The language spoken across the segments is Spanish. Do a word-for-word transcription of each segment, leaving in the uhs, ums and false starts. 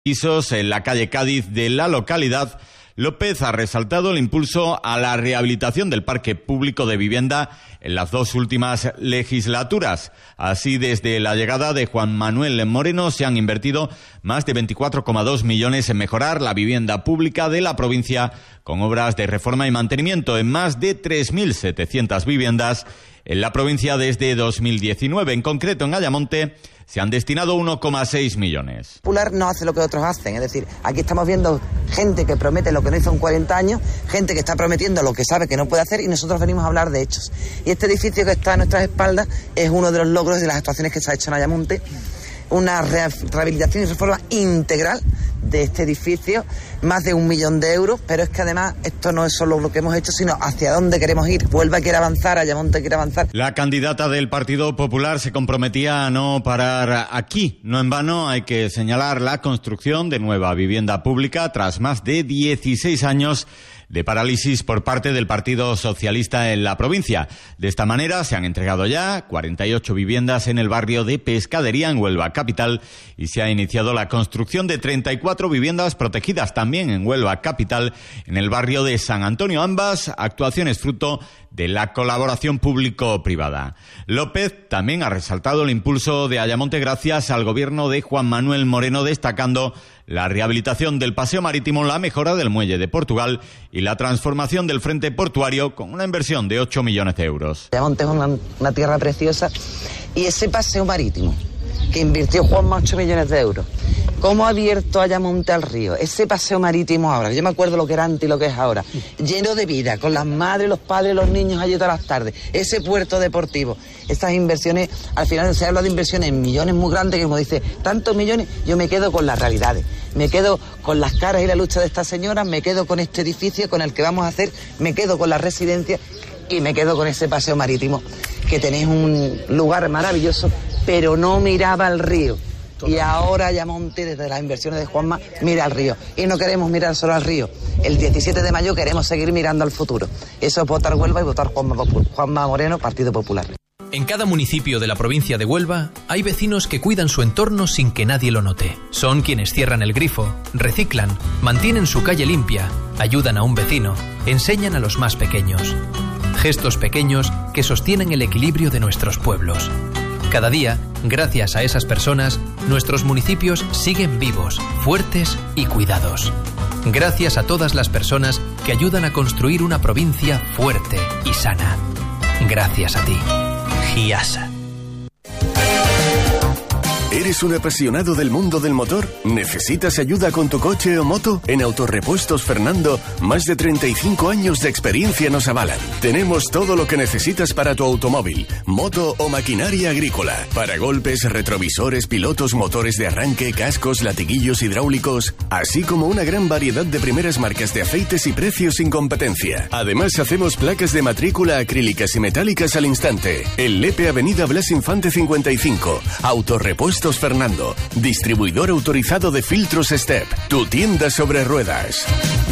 pisos en la calle Cádiz de la localidad, López ha resaltado el impulso a la rehabilitación del parque público de vivienda en las dos últimas legislaturas. Así, desde la llegada de Juan Manuel Moreno se han invertido más de veinticuatro coma dos millones en mejorar la vivienda pública de la provincia, con obras de reforma y mantenimiento en más de tres mil setecientas viviendas en la provincia desde dos mil diecinueve. En concreto, en Ayamonte se han destinado uno coma seis millones. Popular no hace lo que otros hacen, es decir, aquí estamos viendo gente que promete lo que no hizo en cuarenta años, gente que está prometiendo lo que sabe que no puede hacer, y nosotros venimos a hablar de hechos. Y este edificio que está a nuestras espaldas es uno de los logros de las actuaciones que se ha hecho en Ayamonte, una rehabilitación y reforma integral de este edificio, más de un millón de euros, pero es que además esto no es solo lo que hemos hecho, sino hacia dónde queremos ir. Huelva quiere avanzar, Ayamonte quiere avanzar. La candidata del Partido Popular se comprometía a no parar aquí. No en vano hay que señalar la construcción de nueva vivienda pública tras más de dieciséis años de parálisis por parte del Partido Socialista en la provincia. De esta manera se han entregado ya cuarenta y ocho viviendas en el barrio de Pescadería, en Huelva capital, y se ha iniciado la construcción de treinta y cuatro viviendas protegidas también en Huelva capital, en el barrio de San Antonio. Ambas actuaciones fruto de la colaboración público-privada. López también ha resaltado el impulso de Ayamonte gracias al gobierno de Juan Manuel Moreno, destacando la rehabilitación del paseo marítimo, la mejora del muelle de Portugal y la transformación del frente portuario con una inversión de ocho millones de euros. Ayamonte es una, una tierra preciosa, y ese paseo marítimo que invirtió Juanma ocho millones de euros, ¿cómo ha abierto Ayamonte al río? Ese paseo marítimo ahora, yo me acuerdo lo que era antes y lo que es ahora, lleno de vida, con las madres, los padres, los niños allí todas las tardes, ese puerto deportivo, estas inversiones, al final se habla de inversiones en millones muy grandes, que como dice, tantos millones, yo me quedo con las realidades, me quedo con las caras y la lucha de estas señoras, me quedo con este edificio con el que vamos a hacer, me quedo con la residencia y me quedo con ese paseo marítimo, que tenéis un lugar maravilloso, pero no miraba al río. Y ahora Ayamonte, desde las inversiones de Juanma, mira al río. Y no queremos mirar solo al río. El diecisiete de mayo queremos seguir mirando al futuro. Eso es votar Huelva y votar Juanma, Juanma Moreno, Partido Popular. En cada municipio de la provincia de Huelva hay vecinos que cuidan su entorno sin que nadie lo note. Son quienes cierran el grifo, reciclan, mantienen su calle limpia, ayudan a un vecino, enseñan a los más pequeños. Gestos pequeños que sostienen el equilibrio de nuestros pueblos. Cada día, gracias a esas personas, nuestros municipios siguen vivos, fuertes y cuidados. Gracias a todas las personas que ayudan a construir una provincia fuerte y sana. Gracias a ti. Giasa. ¿Eres un apasionado del mundo del motor? ¿Necesitas ayuda con tu coche o moto? En Autorepuestos Fernando, más de treinta y cinco años de experiencia nos avalan. Tenemos todo lo que necesitas para tu automóvil, moto o maquinaria agrícola. Paragolpes, retrovisores, pilotos, motores de arranque, cascos, latiguillos hidráulicos, así como una gran variedad de primeras marcas de aceites y precios sin competencia. Además, hacemos placas de matrícula acrílicas y metálicas al instante. En Lepe, Avenida Blas Infante cincuenta y cinco. Autorepuestos Fernando, distribuidor autorizado de filtros Step, tu tienda sobre ruedas.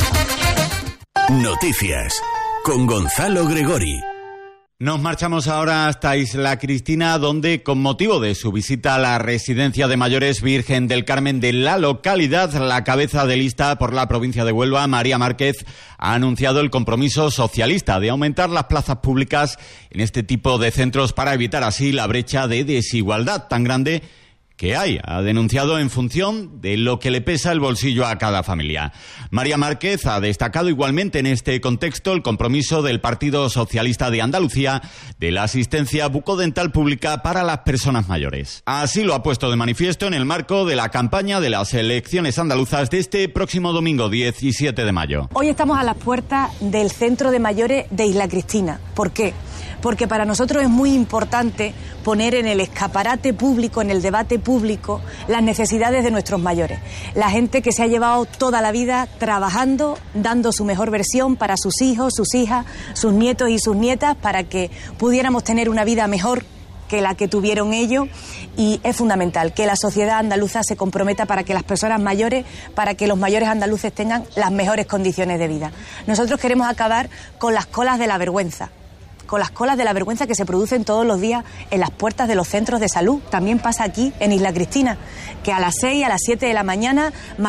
Noticias con Gonzalo Gregori. Nos marchamos ahora hasta Isla Cristina, donde, con motivo de su visita a la residencia de mayores Virgen del Carmen de la localidad, la cabeza de lista por la provincia de Huelva, María Márquez, ha anunciado el compromiso socialista de aumentar las plazas públicas en este tipo de centros para evitar así la brecha de desigualdad tan grande que hay, ha denunciado, en función de lo que le pesa el bolsillo a cada familia. María Márquez ha destacado igualmente en este contexto el compromiso del Partido Socialista de Andalucía de la asistencia bucodental pública para las personas mayores. Así lo ha puesto de manifiesto en el marco de la campaña de las elecciones andaluzas de este próximo domingo diecisiete de mayo. Hoy estamos a las puertas del Centro de Mayores de Isla Cristina. ¿Por qué? Porque para nosotros es muy importante poner en el escaparate público, en el debate público, las necesidades de nuestros mayores. La gente que se ha llevado toda la vida trabajando, dando su mejor versión para sus hijos, sus hijas, sus nietos y sus nietas, para que pudiéramos tener una vida mejor que la que tuvieron ellos, y es fundamental que la sociedad andaluza se comprometa para que las personas mayores, para que los mayores andaluces tengan las mejores condiciones de vida. Nosotros queremos acabar con las colas de la vergüenza. con las colas de la vergüenza que se producen todos los días en las puertas de los centros de salud. También pasa aquí en Isla Cristina, que a las seis, a las siete de la mañana